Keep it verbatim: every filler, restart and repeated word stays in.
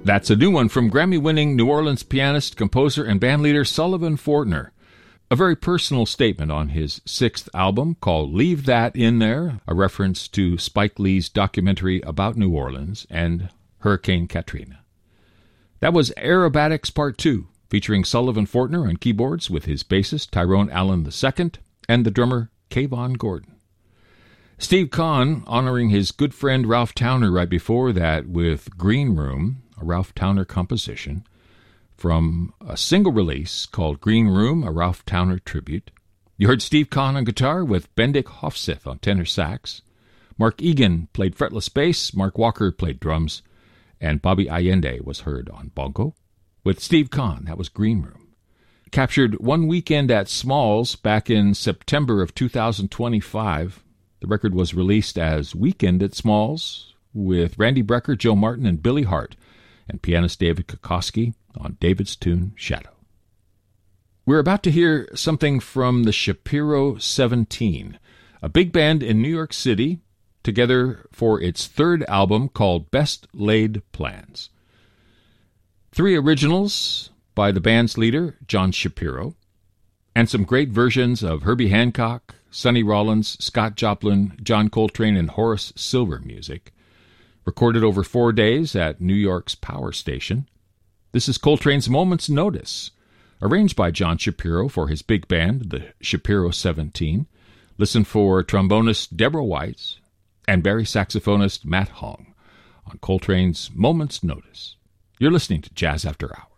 That's a new one from Grammy-winning New Orleans pianist, composer, and bandleader Sullivan Fortner. A very personal statement on his sixth album called Leave That In There, a reference to Spike Lee's documentary about New Orleans and Hurricane Katrina. That was Aerobatics Part two, featuring Sullivan Fortner on keyboards with his bassist Tyrone Allen the Second and the drummer Kayvon Gordon. Steve Kahn honoring his good friend Ralph Towner right before that with Green Room, a Ralph Towner composition, from a single release called Green Room, a Ralph Towner tribute. You heard Steve Kahn on guitar with Bendik Hofseth on tenor sax. Mark Egan played fretless bass, Mark Walker played drums, and Bobby Allende was heard on bongo. With Steve Kahn, that was Green Room. Captured one weekend at Smalls back in September of two thousand twenty-five. The record was released as Weekend at Smalls with Randy Brecker, Joe Martin, and Billy Hart, and pianist David Kokoski on David's tune, Shadow. We're about to hear something from the Shapiro seventeen, a big band in New York City, together for its third album called Best Laid Plans. Three originals by the band's leader, John Shapiro, and some great versions of Herbie Hancock, Sonny Rollins, Scott Joplin, John Coltrane, and Horace Silver music, recorded over four days at New York's Power Station. This is Coltrane's Moment's Notice, arranged by John Shapiro for his big band, the Shapiro seventeen. Listen for trombonist Deborah Weiss and Barry saxophonist Matt Hong on Coltrane's Moment's Notice. You're listening to Jazz After Hours.